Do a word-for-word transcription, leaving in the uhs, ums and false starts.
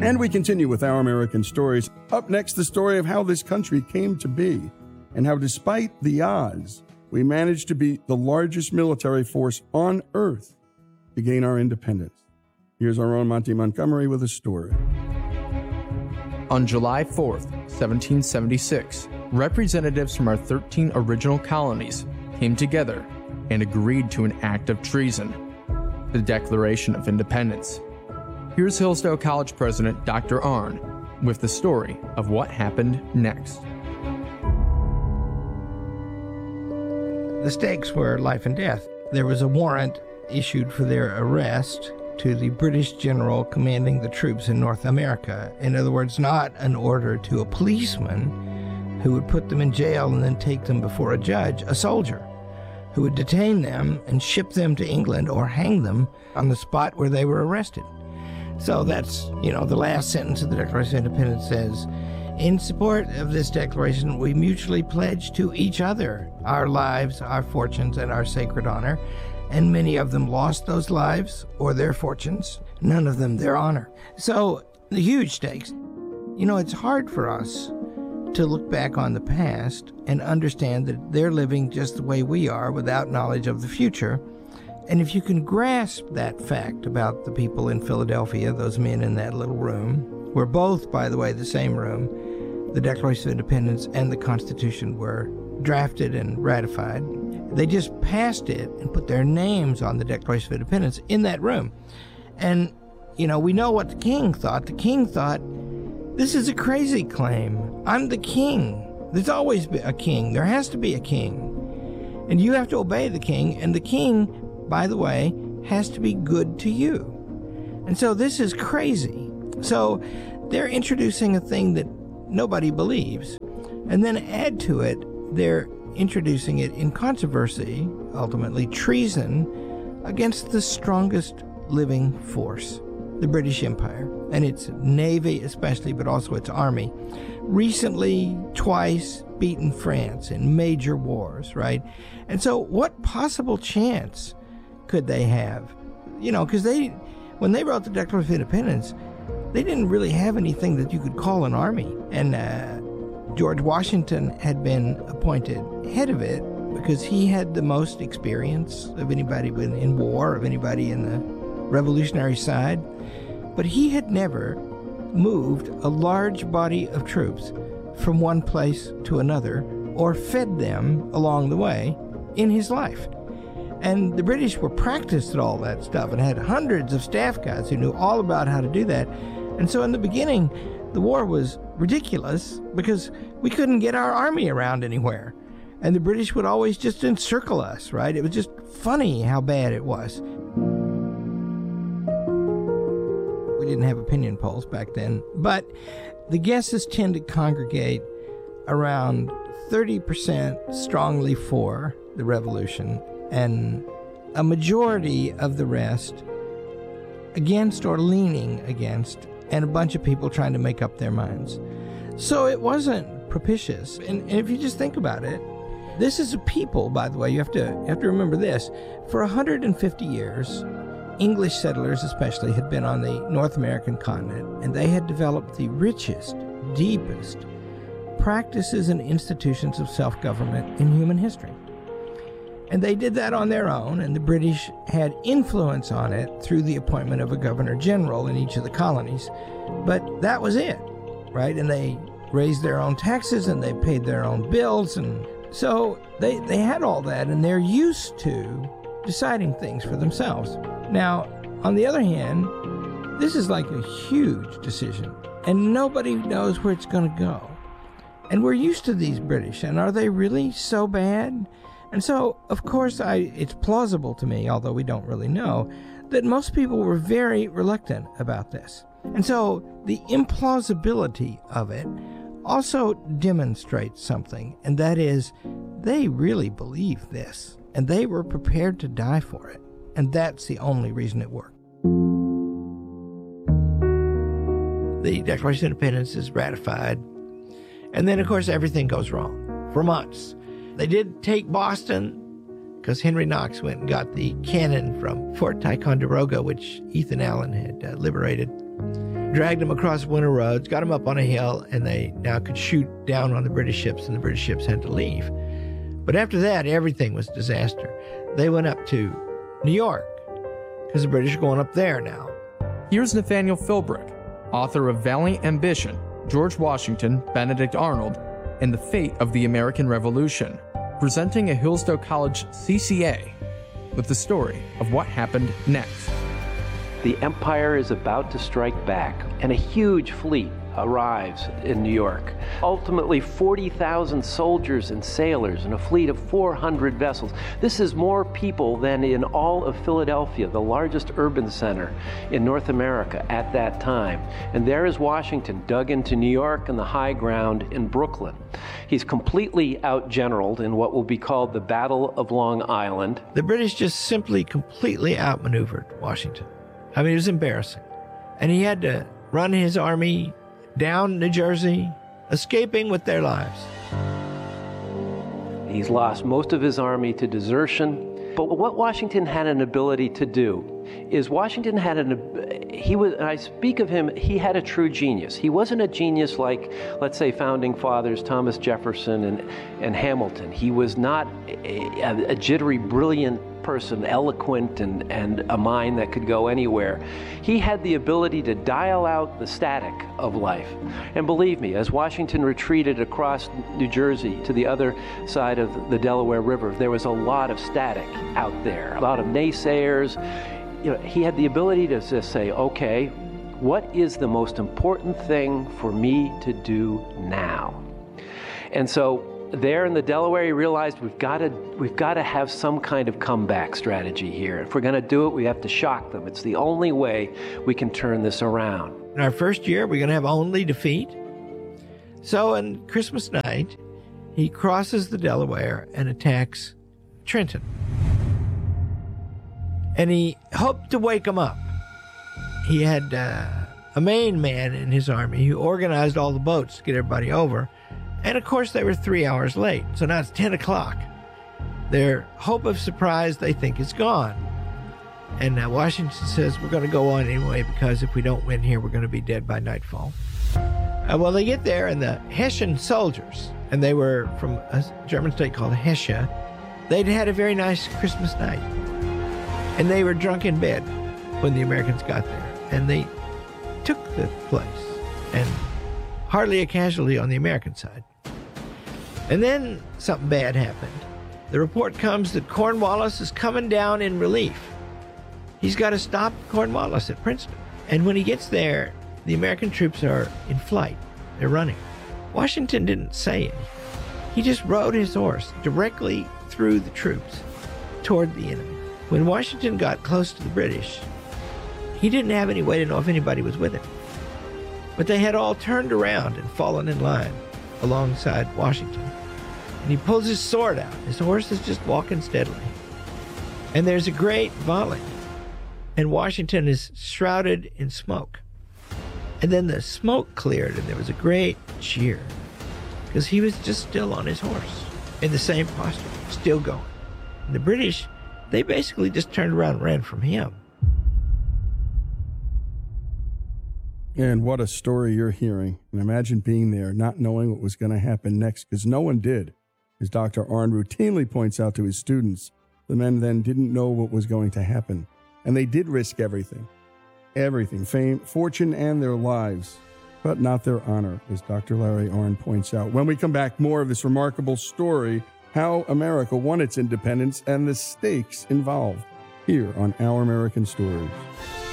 And we continue with Our American Stories. Up next, the story of how this country came to be and how, despite the odds, we managed to be the largest military force on earth to gain our independence. Here's our own Monty Montgomery with a story. On July fourth, seventeen seventy-six, representatives from our thirteen original colonies came together and agreed to an act of treason, the Declaration of Independence. Here's Hillsdale College President Doctor Arnn with the story of what happened next. The stakes were life and death. There was a warrant issued for their arrest to the British general commanding the troops in North America. In other words, not an order to a policeman who would put them in jail and then take them before a judge, a soldier who would detain them and ship them to England or hang them on the spot where they were arrested. So that's, you know, the last sentence of the Declaration of Independence says, in support of this declaration, we mutually pledge to each other our lives, our fortunes, and our sacred honor. And many of them lost those lives or their fortunes, none of them their honor. So the huge stakes. You know, it's hard for us to look back on the past and understand that they're living just the way we are without knowledge of the future. And if you can grasp that fact about the people in Philadelphia, those men in that little room, were both, by the way, the same room, the Declaration of Independence and the Constitution were drafted and ratified. They just passed it and put their names on the Declaration of Independence in that room. And, you know, we know what the king thought. The king thought, this is a crazy claim. I'm the king. There's always been a king. There has to be a king. And you have to obey the king. And the king, by the way, has to be good to you. And so this is crazy. So they're introducing a thing that nobody believes. And then add to it, they're introducing it in controversy, ultimately treason, against the strongest living force, the British Empire, and its navy especially, but also its army. Recently, twice beaten France in major wars, right? And so what possible chance could they have? You know, because they, when they wrote the Declaration of Independence, they didn't really have anything that you could call an army. And uh, George Washington had been appointed head of it because he had the most experience of anybody in war, of anybody in the revolutionary side. But he had never moved a large body of troops from one place to another or fed them along the way in his life. And the British were practiced at all that stuff and had hundreds of staff guys who knew all about how to do that. And so in the beginning, the war was ridiculous because we couldn't get our army around anywhere. And the British would always just encircle us, right? It was just funny how bad it was. We didn't have opinion polls back then, but the guesses tend to congregate around thirty percent strongly for the revolution and a majority of the rest against or leaning against, and a bunch of people trying to make up their minds. So it wasn't propitious. And, and if you just think about it, this is a people, by the way, you have to you have to remember this. For one hundred fifty years, English settlers especially had been on the North American continent, and they had developed the richest, deepest practices and institutions of self-government in human history. And they did that on their own, and the British had influence on it through the appointment of a governor general in each of the colonies. But that was it, right? And they raised their own taxes, and they paid their own bills, and so they, they had all that, and they're used to deciding things for themselves. Now, on the other hand, this is like a huge decision, and nobody knows where it's going to go. And we're used to these British, and are they really so bad? And so, of course, I, it's plausible to me, although we don't really know, that most people were very reluctant about this. And so the implausibility of it also demonstrates something, and that is they really believe this, and they were prepared to die for it. And that's the only reason it worked. The Declaration of Independence is ratified, and then, of course, everything goes wrong for months. They did take Boston because Henry Knox went and got the cannon from Fort Ticonderoga, which Ethan Allen had uh, liberated. dragged them across winter roads, got them up on a hill, and they now could shoot down on the British ships, and the British ships had to leave. But after that, everything was disaster. They went up to New York, because the British are going up there now. Here's Nathaniel Philbrick, author of Valiant Ambition, George Washington, Benedict Arnold, and the Fate of the American Revolution, presenting a Hillsdale College C C A with the story of what happened next. The Empire is about to strike back, and a huge fleet arrives in New York. Ultimately, forty thousand soldiers and sailors and a fleet of four hundred vessels. This is more people than in all of Philadelphia, the largest urban center in North America at that time. And there is Washington, dug into New York and the high ground in Brooklyn. He's completely outgeneraled in what will be called the Battle of Long Island. The British just simply completely outmaneuvered Washington. I mean, it was embarrassing. And he had to run his army down New Jersey, escaping with their lives. He's lost most of his army to desertion. But what Washington had an ability to do is Washington had an, he was, and I speak of him, he had a true genius. He wasn't a genius like, let's say, founding fathers Thomas Jefferson and, and Hamilton. He was not a, a jittery, brilliant person, eloquent and, and a mind that could go anywhere. He had the ability to dial out the static of life. And believe me, as Washington retreated across New Jersey to the other side of the Delaware River, there was a lot of static out there, a lot of naysayers. You know, he had the ability to just say, okay, what is the most important thing for me to do now? And so there in the Delaware, he realized we've got to we've got to have some kind of comeback strategy here. If we're going to do it, we have to shock them. It's the only way we can turn this around. In our first year, we're going to have only defeat. So on Christmas night, he crosses the Delaware and attacks Trenton. And he hoped to wake them up. He had uh, a Maine man in his army who organized all the boats to get everybody over. And of course, they were three hours late. So now it's ten o'clock. Their hope of surprise, they think, is gone. And uh, Washington says, we're going to go on anyway, because if we don't win here, we're going to be dead by nightfall. Uh, well, they get there, and the Hessian soldiers, and they were from a German state called Hessia, they'd had a very nice Christmas night. And they were drunk in bed when the Americans got there. And they took the place, and hardly a casualty on the American side. And then something bad happened. The report comes that Cornwallis is coming down in relief. He's got to stop Cornwallis at Princeton. And when he gets there, the American troops are in flight. They're running. Washington didn't say anything. He just rode his horse directly through the troops toward the enemy. When Washington got close to the British, he didn't have any way to know if anybody was with him. But they had all turned around and fallen in line alongside Washington. And he pulls his sword out. His horse is just walking steadily. And there's a great volley. And Washington is shrouded in smoke. And then the smoke cleared, and there was a great cheer. Because he was just still on his horse, in the same posture, still going. And the British, they basically just turned around and ran from him. And what a story you're hearing. And imagine being there, not knowing what was going to happen next, because no one did. As Doctor Arnn routinely points out to his students, the men then didn't know what was going to happen. And they did risk everything. Everything. Fame, fortune, and their lives. But not their honor, as Doctor Larry Arnn points out. When we come back, more of this remarkable story, how America won its independence and the stakes involved, here on Our American Stories.